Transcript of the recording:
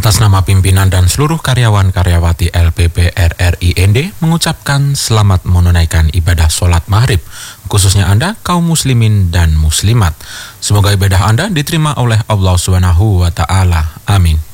Atas nama pimpinan dan seluruh karyawan-karyawati LPP RRIND mengucapkan selamat menunaikan ibadah sholat maghrib, khususnya Anda kaum muslimin dan muslimat. Semoga ibadah Anda diterima oleh Allah SWT. Amin.